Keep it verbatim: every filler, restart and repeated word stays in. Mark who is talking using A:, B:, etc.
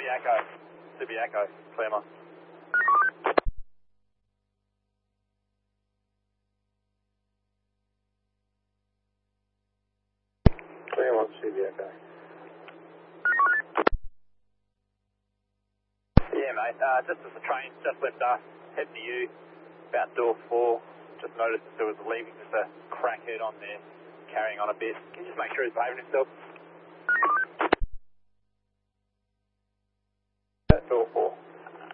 A: Subiaco. Subiaco, Claremont.
B: Claremont, Subiaco.
A: Yeah, mate. Uh, just as the train just left us, heading to you, about door four. Just noticed that there was leaving just a crackhead on there, carrying on a bit. Can you just make sure he's behaving himself?